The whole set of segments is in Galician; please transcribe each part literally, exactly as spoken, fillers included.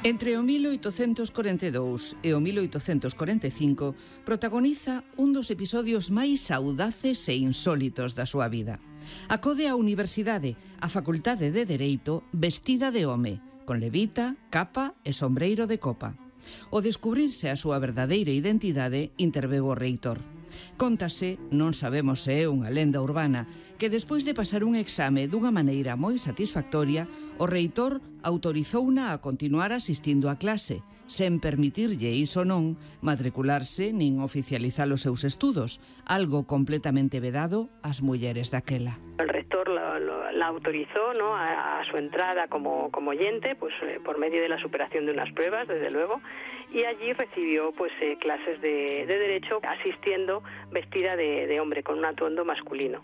Entre o mil oitocentos corenta e dous e o mil oitocentos corenta e cinco protagoniza un dos episodios máis audaces e insólitos da súa vida. Acode á universidade, á Facultade de Dereito, vestida de home, con levita, capa e sombreiro de copa. Ao descubrirse a súa verdadeira identidade, interveu o reitor. Cóntase, non sabemos se é unha lenda urbana, que despois de pasar un exame dunha maneira moi satisfactoria, o reitor autorizouna a continuar asistindo á clase, sen permitirlle iso non matricularse nin oficializar os seus estudos, algo completamente vedado ás mulleres daquela. El rector la, la, la autorizó, ¿no?, a, a su entrada como, como oyente, pues eh, por medio de la superación de unas pruebas, desde luego, y allí recibió pues eh, clases de, de derecho asistiendo vestida de, de hombre, con un atuendo masculino.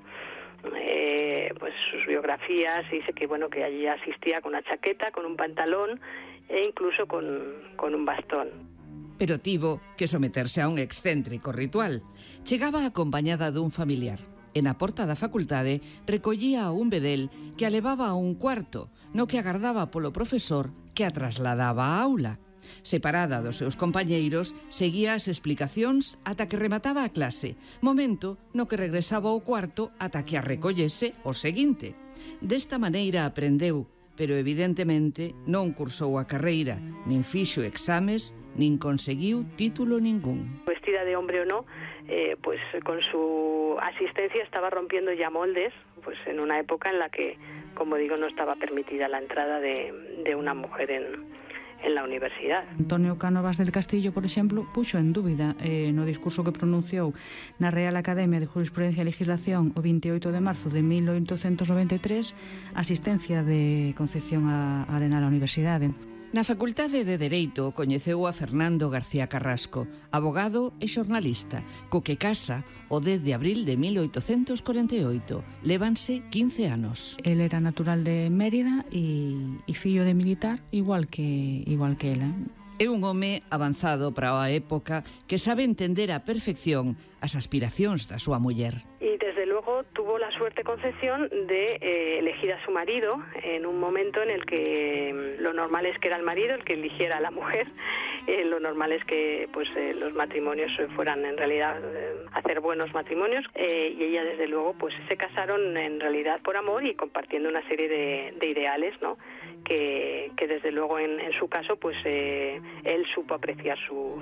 Eh, pues sus biografías dice que bueno que allí asistía con una chaqueta, con un pantalón e incluso con, con un bastón. Pero tivo que someterse a un excéntrico ritual. Chegaba acompañada dun familiar. En a porta da facultade recollía un bedel que a levaba a un cuarto, no que agardaba polo profesor que a trasladaba á aula. Separada dos seus compañeiros, seguía as explicacións ata que remataba a clase, momento no que regresaba ao cuarto ata que a recollese o seguinte. Desta maneira aprendeu, pero evidentemente non cursou a carreira, nin fixo exames, nin conseguiu título ningún. Vestida de hombre o no, eh, pues con su asistencia estaba rompiendo ya moldes, pues en una época en la que, como digo, no estaba permitida la entrada de, de una mujer en... en la universidad. Antonio Cánovas del Castillo, por exemplo, puxo en dúbida eh, no discurso que pronunciou na Real Academia de Jurisprudencia e Legislación o veintioito de marzo de mil oitocentos noventa e tres a asistencia de Concepción a Arenal á universidade. Na Facultade de Dereito coñeceu a Fernando García Carrasco, abogado e xornalista, co que casa o dez de abril de mil oitocentos corenta e oito. Lévanse quince anos. El era natural de Mérida e, e fillo de militar, igual que, igual que ela. É un home avanzado para a época que sabe entender a perfección as aspiracións da súa muller. Y desde luego tuvo la suerte Concepción de eh, elegir a su marido en un momento en el que eh, lo normal es que era el marido el que eligiera a la mujer. Eh, lo normal es que pues eh, los matrimonios fueran en realidad eh, hacer buenos matrimonios eh, y ella desde luego pues se casaron en realidad por amor y compartiendo una serie de, de ideales, ¿no?, que, que desde luego en, en su caso pues eh, él supo apreciar su